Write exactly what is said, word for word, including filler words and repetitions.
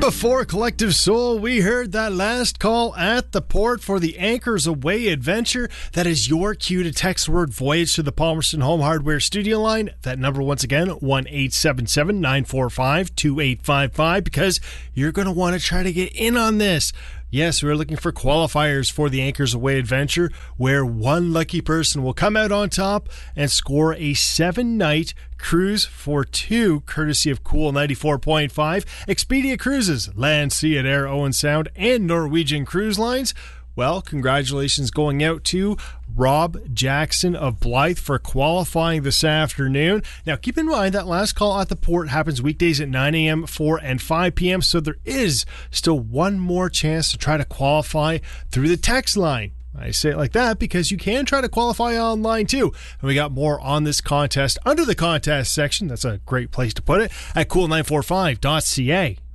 before Collective Soul, we heard that last call at the port for the Anchors Away adventure. That is your cue to text word voyage to the Palmerston Home Hardware studio line. That number once again, one eight seven seven, nine four five, two eight five five, because you're going to want to try to get in on this. Yes, we're looking for qualifiers for the Anchors Away adventure, where one lucky person will come out on top and score a seven-night cruise for two, courtesy of Cool ninety-four point five, Expedia Cruises, Land, Sea, and Air, Owen Sound, and Norwegian Cruise Lines. Well, congratulations going out to Rob Jackson of Blythe for qualifying this afternoon. Now, keep in mind that last call at the port happens weekdays at nine a.m., four, and five p.m., so there is still one more chance to try to qualify through the text line. I say it like that because you can try to qualify online too. And we got more on this contest under the contest section. That's a great place to put it at cool nine four five dot c a.